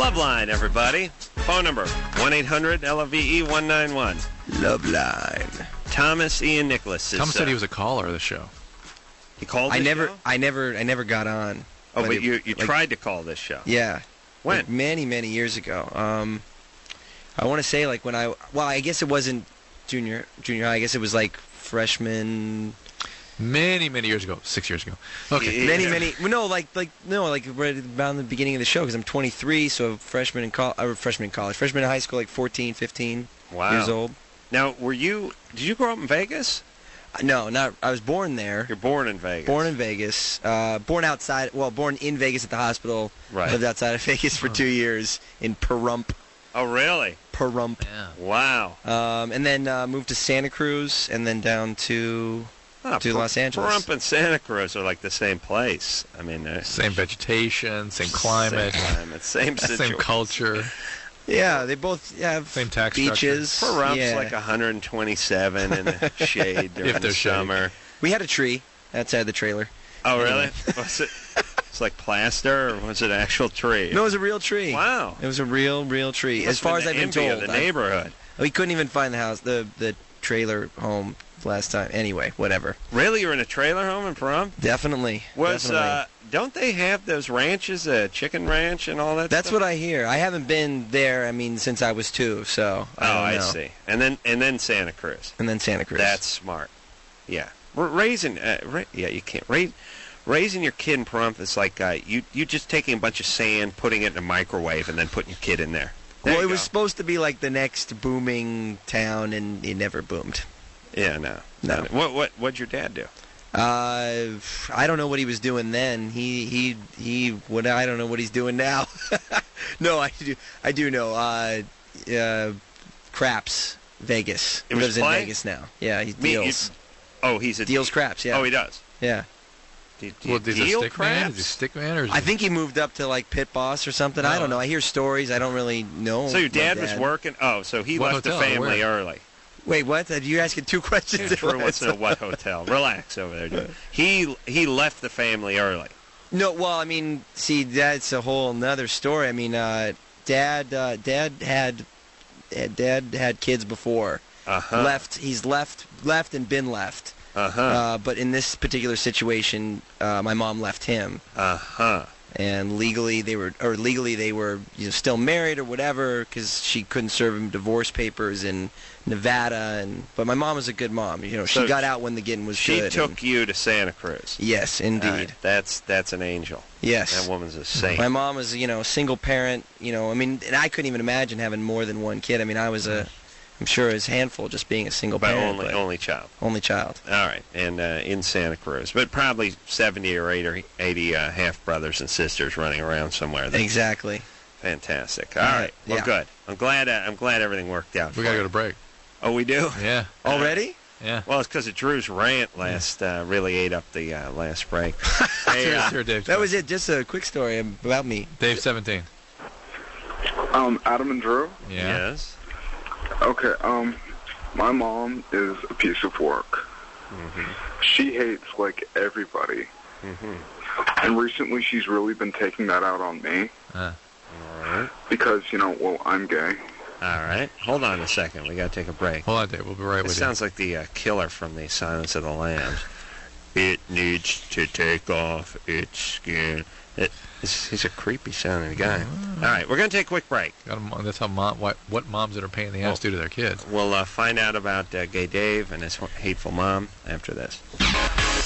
Love Line, everybody. Phone number, 1-800-LOVE-191. Love Line. Thomas Ian Nicholas is... Thomas said he was a caller of the show. He called I this never, show? I never got on. Oh, but you tried to call this show. Yeah. When? Like many years ago. I want to say like when I guess it wasn't junior high. I guess it was like freshman. Many years ago. 6 years ago. Okay. Many. No, like right around the beginning of the show because I'm 23, so freshman in college, freshman in high school, like 14, 15 years old. Now, did you grow up in Vegas? No, not. I was born there. You're born in Vegas. Born in Vegas. Born in Vegas at the hospital. Right. Lived outside of Vegas for 2 years in Pahrump. Oh, really? Pahrump. Yeah. Wow. And then moved to Santa Cruz, and then down to Los Angeles. Pahrump and Santa Cruz are like the same place. I mean, same vegetation, same climate, same situation. same culture. Yeah, they both have same tax beaches. Parump's like 127 in the shade during the summer. We had a tree outside the trailer. Oh, really? Was it? It's like plaster, or was it an actual tree? No, it was a real tree. Wow. It was a real tree. As far as I've been told. The neighborhood. We couldn't even find the house, the trailer home last time. Anyway, whatever. Really? You were in a trailer home in Pahrump? Definitely. Don't they have those ranches, chicken ranch and all that That's stuff? what I hear. I haven't been there, since I was 2, so I don't know. I see. And then Santa Cruz. And then Santa Cruz. That's smart. Yeah. Raising your kid in Pahrump is like you just taking a bunch of sand, putting it in a microwave, and then putting your kid in there. Well, it was supposed to be like the next booming town, and it never boomed. Yeah, no. What'd your dad do? I don't know what he was doing then. I don't know what he's doing now. No, I do know. Craps, Vegas. He lives in Vegas now. Yeah, he deals. He's a deals craps. Yeah. Oh, he does. Yeah. Is he a stick man? Is he stick man, or? I think he moved up to like pit boss or something. I don't know. I hear stories. I don't really know. So your dad was working. Oh, so he left the family early. Wait, what? You're asking 2 questions. Drew wants to know what hotel. Relax over there, dude. He left the family early. No, well, see, that's a whole nother story. Dad had kids before. Uh-huh. He's left and been left. Uh-huh. But in this particular situation, my mom left him. Uh-huh. And legally they were still married or whatever because she couldn't serve him divorce papers in Nevada. But my mom was a good mom. She got out when the getting was good. She took you to Santa Cruz. Yes, indeed. That's an angel. Yes. That woman's a saint. My mom was, single parent. And I couldn't even imagine having more than one kid. I was I'm sure it's a handful just being a single parent. But only child. Only child. All right, and in Santa Cruz. But probably 70 or 80 half-brothers and sisters running around somewhere. Exactly. Fantastic. All right, well, good. I'm glad everything worked out. We got to go to break. Oh, we do? Yeah. Already? Yeah. Well, it's because of Drew's rant really ate up the last break. Hey, Sure, Dave. That was it. Just a quick story about me. Dave, 17. Adam and Drew? Yeah. Yes. Okay, my mom is a piece of work. Mm-hmm. She hates, everybody. Mm-hmm. And recently she's really been taking that out on me. All right. Because, I'm gay. All right. Hold on a second. We got to take a break. Hold on, Dave. We'll be right with you. It sounds like the killer from the Silence of the Lambs. It needs to take off its skin. He's a creepy sounding guy. All right, we're going to take a quick break. That's how what moms that are paying the ass do to their kids. We'll find out about Gay Dave and his hateful mom after this.